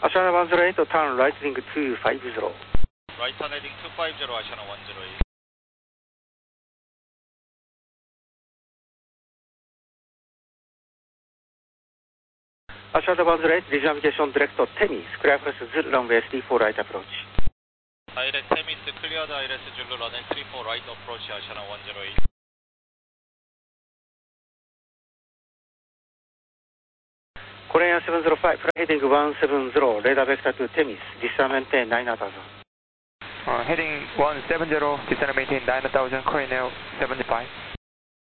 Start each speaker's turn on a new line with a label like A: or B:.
A: Ashana 108, turn right heading 250.
B: Right turn heading 250, Ashana 108.
A: Ashana 108, navigation direct to Temis, clear for runway 34 right approach.
B: Direct Temis, cleared ILS Zulu runway 34 right approach, Ashana 108.
A: Korean 705, fly heading 170, radar vector to Temis, descend maintain 9000.
C: Heading 170, descend maintain 9000, Korean 75.